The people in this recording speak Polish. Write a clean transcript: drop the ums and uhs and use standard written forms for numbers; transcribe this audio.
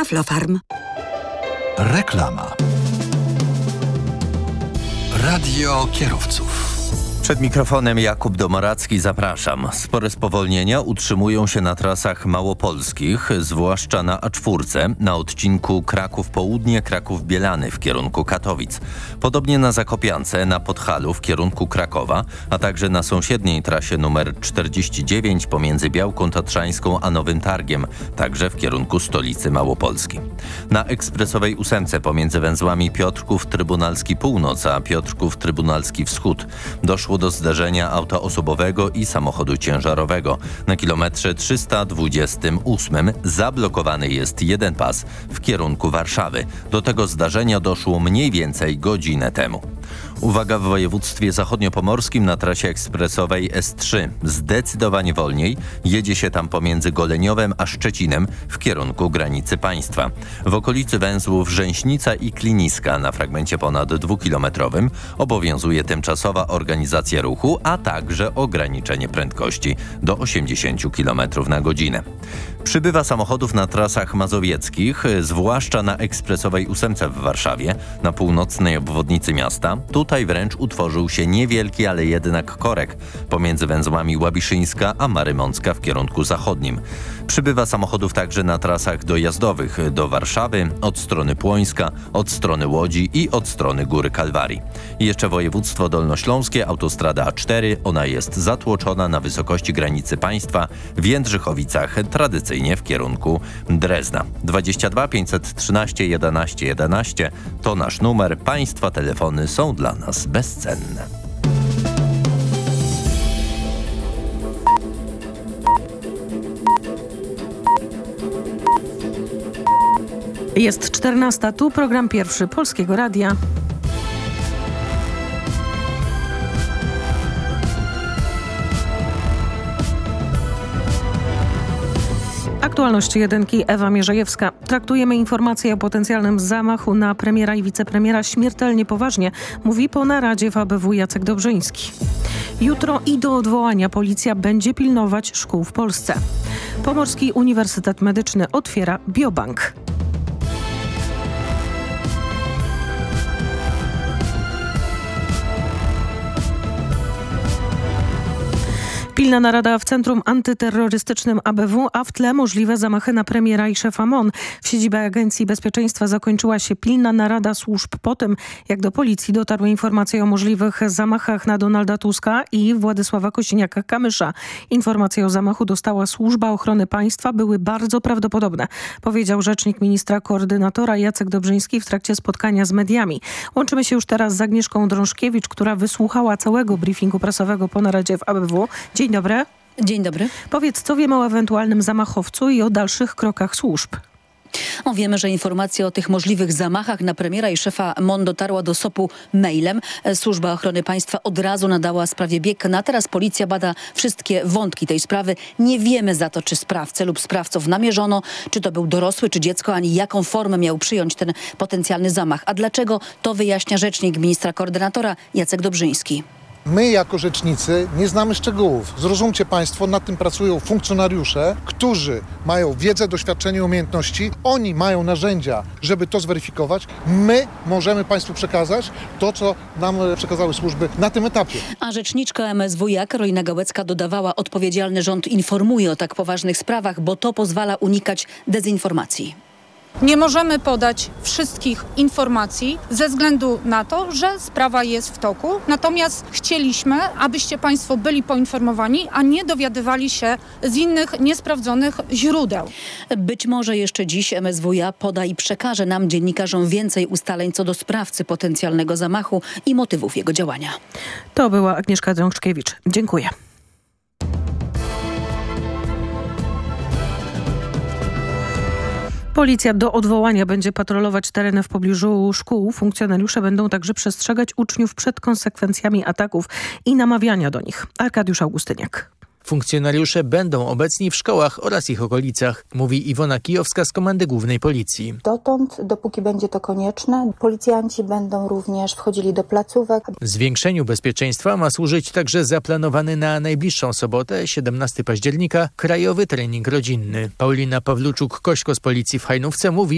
Aflofarm. Reklama. Radio kierowców. Przed mikrofonem Jakub Domoracki, zapraszam. Spore spowolnienia utrzymują się na trasach małopolskich, zwłaszcza na A4, na odcinku Kraków Południe, Kraków Bielany w kierunku Katowic. Podobnie na Zakopiance, na Podhalu w kierunku Krakowa, a także na sąsiedniej trasie numer 49 pomiędzy Białką Tatrzańską a Nowym Targiem, także w kierunku stolicy Małopolski. Na ekspresowej 8 pomiędzy węzłami Piotrków Trybunalski Północ a Piotrków Trybunalski Wschód doszło do zdarzenia auta osobowego i samochodu ciężarowego. Na kilometrze 328 zablokowany jest jeden pas w kierunku Warszawy. Do tego zdarzenia doszło mniej więcej godzinę temu. Uwaga, w województwie zachodniopomorskim na trasie ekspresowej S3 zdecydowanie wolniej. Jedzie się tam pomiędzy Goleniowem a Szczecinem w kierunku granicy państwa. W okolicy węzłów Rzęśnica i Kliniska na fragmencie ponad 2-kilometrowym obowiązuje tymczasowa organizacja ruchu, a także ograniczenie prędkości do 80 km na godzinę. Przybywa samochodów na trasach mazowieckich, zwłaszcza na ekspresowej 8 w Warszawie, na północnej obwodnicy miasta. Tutaj wręcz utworzył się niewielki, ale jednak korek pomiędzy węzłami Łabiszyńska a Marymącka w kierunku zachodnim. Przybywa samochodów także na trasach dojazdowych do Warszawy, od strony Płońska, od strony Łodzi i od strony Góry Kalwarii. I jeszcze województwo dolnośląskie, autostrada A4, ona jest zatłoczona na wysokości granicy państwa w Jędrzychowicach, tradycyjnie w kierunku Drezna. 22 513 11 11 to nasz numer. Państwa telefony są dla nas bezcenne. Jest 14, tu program pierwszy Polskiego Radia. Aktualności jedynki, Ewa Mierzejewska. Traktujemy informacje o potencjalnym zamachu na premiera i wicepremiera śmiertelnie poważnie, mówi po naradzie w ABW Jacek Dobrzyński. Jutro i do odwołania policja będzie pilnować szkół w Polsce. Pomorski Uniwersytet Medyczny otwiera biobank. Pilna narada w Centrum Antyterrorystycznym ABW, a w tle możliwe zamachy na premiera i szefa MON. W siedzibie Agencji Bezpieczeństwa zakończyła się pilna narada służb po tym, jak do policji dotarły informacje o możliwych zamachach na Donalda Tuska i Władysława Kosiniaka-Kamysza. Informacje o zamachu dostała Służba Ochrony Państwa, były bardzo prawdopodobne, powiedział rzecznik ministra koordynatora Jacek Dobrzyński w trakcie spotkania z mediami. Łączymy się już teraz z Agnieszką Drążkiewicz, która wysłuchała całego briefingu prasowego po naradzie w ABW. Dzień dobry. Dzień dobry. Powiedz, co wiemy o ewentualnym zamachowcu i o dalszych krokach służb? Wiemy, że informacja o tych możliwych zamachach na premiera i szefa MON dotarła do SOP-u mailem. Służba Ochrony Państwa od razu nadała sprawie bieg. A teraz policja bada wszystkie wątki tej sprawy. Nie wiemy za to, czy sprawcę lub sprawców namierzono, czy to był dorosły, czy dziecko, ani jaką formę miał przyjąć ten potencjalny zamach. A dlaczego, to wyjaśnia rzecznik ministra koordynatora Jacek Dobrzyński. My jako rzecznicy nie znamy szczegółów. Zrozumcie Państwo, nad tym pracują funkcjonariusze, którzy mają wiedzę, doświadczenie, umiejętności. Oni mają narzędzia, żeby to zweryfikować. My możemy Państwu przekazać to, co nam przekazały służby na tym etapie. A rzeczniczka MSWiA Karolina Gałecka dodawała, odpowiedzialny rząd informuje o tak poważnych sprawach, bo to pozwala unikać dezinformacji. Nie możemy podać wszystkich informacji ze względu na to, że sprawa jest w toku. Natomiast chcieliśmy, abyście Państwo byli poinformowani, a nie dowiadywali się z innych niesprawdzonych źródeł. Być może jeszcze dziś MSWiA poda i przekaże nam, dziennikarzom, więcej ustaleń co do sprawcy potencjalnego zamachu i motywów jego działania. To była Agnieszka Drążkiewicz. Dziękuję. Policja do odwołania będzie patrolować tereny w pobliżu szkół. Funkcjonariusze będą także przestrzegać uczniów przed konsekwencjami ataków i namawiania do nich. Arkadiusz Augustyniak. Funkcjonariusze będą obecni w szkołach oraz ich okolicach, mówi Iwona Kijowska z Komendy Głównej Policji. Dotąd, dopóki będzie to konieczne, policjanci będą również wchodzili do placówek. Zwiększeniu bezpieczeństwa ma służyć także zaplanowany na najbliższą sobotę, 17 października, krajowy trening rodzinny. Paulina Pawluczuk-Kośko z Policji w Hajnówce mówi,